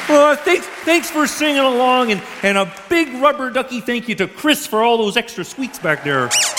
Thanks for singing along, and a big rubber ducky thank you to Chris for all those extra squeaks back there.